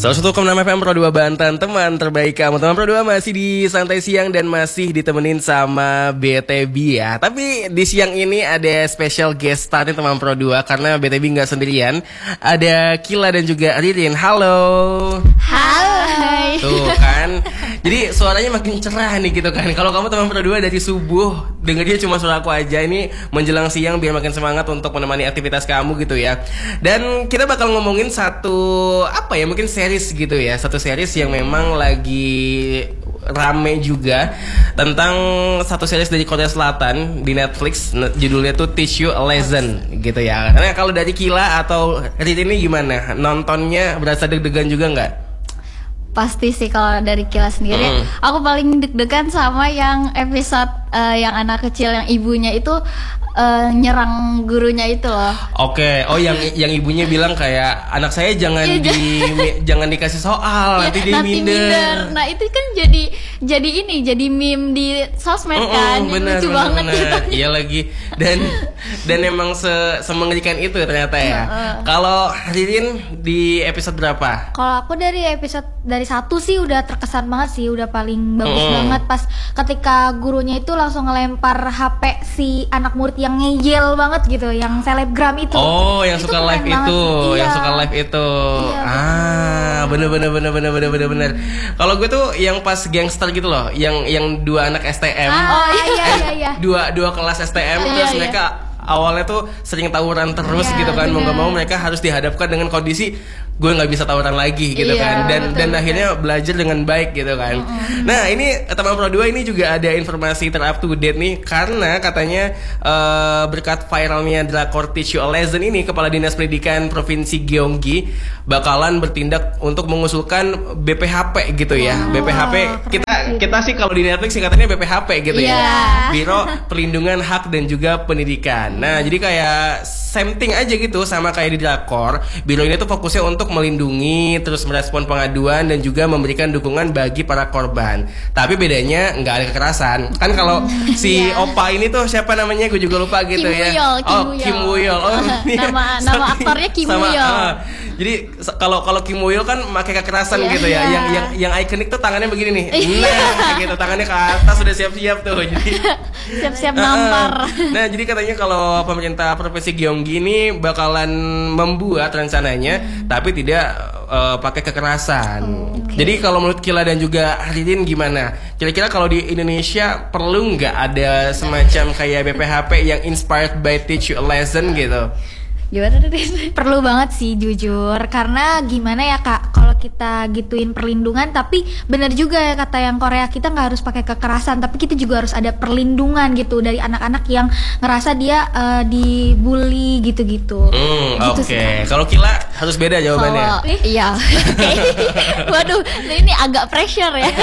101,6 FM Pro 2 Banten, teman terbaik kamu. Teman Pro 2 masih di Santai Siang dan masih ditemenin sama BTB ya. Tapi di siang ini ada special guest star nih teman Pro 2, karena BTB nggak sendirian. Ada Kila dan juga Ririn. Halo. Hai. Tuh kan. Jadi suaranya makin cerah nih gitu kan. Kalau kamu teman Pro 2 dari subuh dengernya cuma suara aku aja, ini menjelang siang biar makin semangat untuk menemani aktivitas kamu gitu ya. Dan kita bakal ngomongin satu apa ya, mungkin series gitu ya. Satu series yang memang lagi rame juga, tentang satu series dari Korea Selatan di Netflix. Judulnya tuh Teach You a Lesson gitu ya. Karena kalau dari Kila atau Rit ini gimana? Nontonnya berasa deg-degan juga nggak? Pasti sih kalau dari Kila sendiri, aku paling deg-degan sama yang episode yang anak kecil yang ibunya itu nyerang gurunya itu loh. Oke, oh yang ibunya bilang kayak anak saya jangan jangan dikasih soal, nanti dia minder. Nah itu kan jadi meme di sosmed kan, bener, lucu banget gitu. Iya lagi, dan emang semengerikan itu ternyata ya. Kalau Ririn di episode berapa? Kalau aku dari satu sih udah terkesan banget sih, udah paling bagus banget pas ketika gurunya itu langsung ngelempar HP si anak murid yang ngejel banget gitu, yang selebgram itu. Oh, yang itu suka live itu, iya. yang suka live itu. Iya, Bener. Kalau gue tuh yang pas gangster gitu loh, yang dua anak STM. Oh iya. Dua kelas STM, terus mereka awalnya tuh sering tawuran terus gitu kan, mau nggak mau mereka harus dihadapkan dengan kondisi gue nggak bisa tawuran lagi gitu kan, dan akhirnya belajar dengan baik gitu kan. Nah ini teman Pro 2 ini juga ada informasi ter-up to date nih, karena katanya berkat viralnya drakor Teach You a Lesson ini, Kepala Dinas Pendidikan Provinsi Gyeonggi bakalan bertindak untuk mengusulkan BPHP gitu ya. BPHP kita sih kalau di Netflix singkatannya BPHP gitu ya, Biro Perlindungan Hak dan juga Pendidikan. Nah jadi kayak same thing aja gitu sama kayak di drakor. Biro ini tuh fokusnya untuk melindungi, terus merespon pengaduan dan juga memberikan dukungan bagi para korban. Tapi bedanya nggak ada kekerasan. Kan kalau si Opa ini tuh siapa namanya, gue juga lupa gitu ya. Kim Woo-yeol. Nama aktornya Kim Woo-yeol. Jadi kalau Kim Woo-yeol kan pakai kekerasan gitu ya. Yang ikonik tuh tangannya begini nih. Nah, gitu, tangannya ke atas sudah siap-siap tuh. Jadi siap-siap nampar. Nah, jadi katanya kalau pemerintah Provinsi Gyeonggi ini bakalan membuat rencananya, tapi tidak pakai kekerasan. Jadi kalau menurut Kila dan juga Ririn gimana? Kira-kira kalau di Indonesia perlu nggak ada semacam kayak BPHP yang inspired by Teach You a Lesson gitu? Gimana Ririn? Perlu banget sih jujur, karena gimana ya Kak, kalau kita gituin perlindungan, tapi benar juga ya kata yang Korea, kita nggak harus pakai kekerasan, tapi kita juga harus ada perlindungan gitu dari anak-anak yang ngerasa dia dibully gitu-gitu. Oke. Kalau Kila harus beda jawabannya. Iya. Waduh, ini agak pressure ya.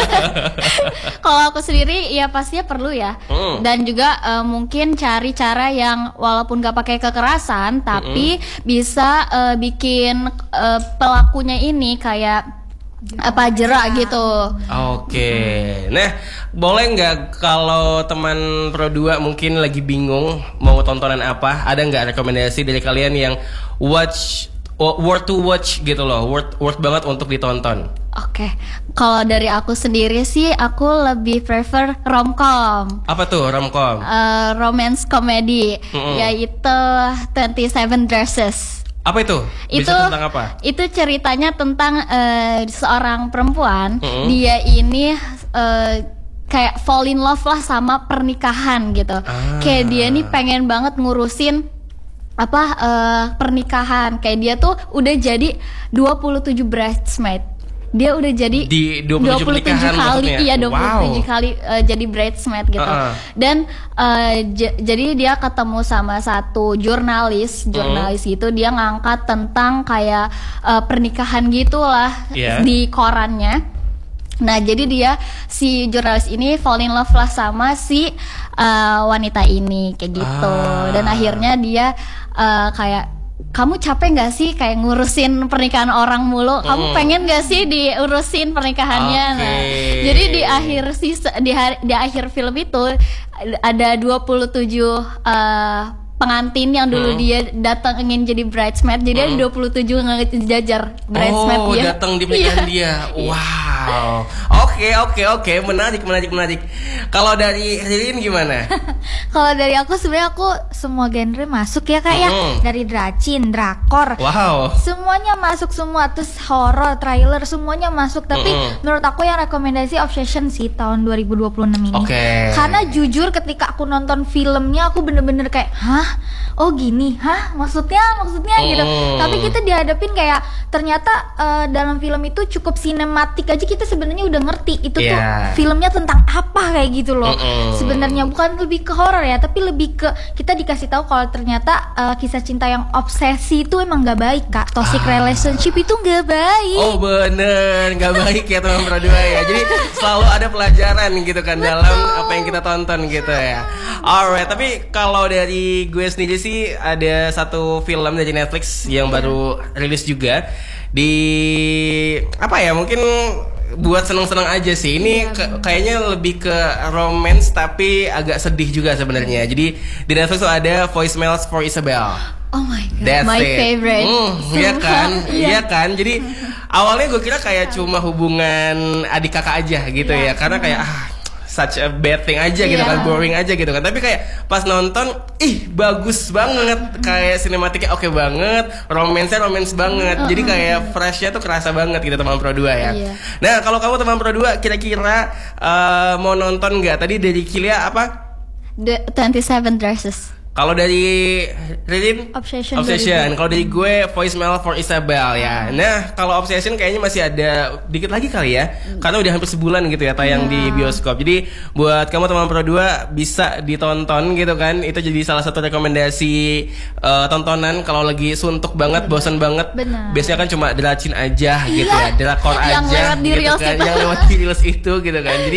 Kalau aku sendiri ya pastinya perlu ya. Dan juga mungkin cari cara yang walaupun nggak pakai kekerasan, tapi bisa bikin pelakunya ini kayak jerak gitu. Oke. Nah, boleh nggak kalau teman Pro 2 mungkin lagi bingung mau tontonan apa, ada nggak rekomendasi dari kalian yang worth to watch gitu loh, worth banget untuk ditonton? Oke. Kalau dari aku sendiri sih, aku lebih prefer romcom. Apa tuh romcom? Romance comedy, yaitu 27 Dresses. Apa itu? Bisa tentang apa? Itu ceritanya tentang seorang perempuan, dia ini kayak fall in love lah sama pernikahan gitu. Kayak dia nih pengen banget ngurusin pernikahan. Kayak dia tuh udah jadi 27 bridesmaid. Dia udah jadi di 27 kali, iya 27 kali jadi bridesmaid gitu. Dan jadi dia ketemu sama satu jurnalis gitu, dia ngangkat tentang kayak pernikahan gitulah di korannya. Nah jadi si jurnalis ini fall in love lah sama si wanita ini kayak gitu. Dan akhirnya dia kayak, kamu capek gak sih kayak ngurusin pernikahan orang mulu? Kamu pengen gak sih diurusin pernikahannya? Nah, jadi di akhir film itu ada 27 pengantin yang dulu dia datang ingin jadi bridesmaid. Jadi ada 27 ngejajar bridesmaid dia. Datang di pernikahan dia. Wow. Oke, menarik. Kalau dari Ririn gimana? Kalau dari aku sebenarnya aku semua genre masuk ya Kak ya. Dari dracin, drakor. Wow. Semuanya masuk semua, terus horror, trailer semuanya masuk. Tapi menurut aku yang rekomendasi Obsession sih tahun 2026 ini. Karena jujur ketika aku nonton filmnya aku bener-bener kayak, hah? Oh gini, hah? Maksudnya gitu. Tapi kita dihadapin kayak ternyata dalam film itu cukup sinematik aja kita sebenarnya udah ngerti itu tuh filmnya tentang apa kayak gitu loh. Sebenarnya bukan lebih ke horor ya, tapi lebih ke kita dikasih tahu kalau ternyata kisah cinta yang obsesi itu emang gak baik Kak. Toxic relationship itu gak baik. Oh bener, gak baik ya teman berdua ya. Jadi selalu ada pelajaran gitu kan dalam apa yang kita tonton gitu ya. Alright, tapi kalau dari gue sendiri sih ada satu film dari Netflix yang baru rilis juga di apa ya, mungkin buat seneng-seneng aja sih. Ini kayaknya lebih ke romance tapi agak sedih juga sebenarnya. Jadi di Netflix tuh ada Voicemails for Isabel. Oh my god, my favorite. Iya kan. Jadi awalnya gue kira kayak cuma hubungan adik kakak aja gitu ya. Karena kayak such a bad thing aja gitu kan, boring aja gitu kan. Tapi kayak pas nonton, bagus banget, kayak sinematiknya oke banget, romance banget. Jadi kayak freshnya tuh kerasa banget gitu teman Pro 2 ya. Nah kalau kamu teman Pro 2 kira-kira mau nonton nggak? Tadi dari Kilia apa? The 27 Dresses. Kalau dari Ririn? Obsession. Kalau dari gue Voicemail for Isabel ya. Nah kalau Obsession kayaknya masih ada dikit lagi kali ya, karena udah hampir sebulan gitu ya tayang di bioskop. Jadi buat kamu teman Pro 2 bisa ditonton gitu kan. Itu jadi salah satu rekomendasi tontonan kalau lagi suntuk banget, bosan banget. Biasanya kan cuma dracin aja gitu ya, drakor aja yang lewat di gitu Reels kan, itu. yang lewat di Reels itu gitu kan. Jadi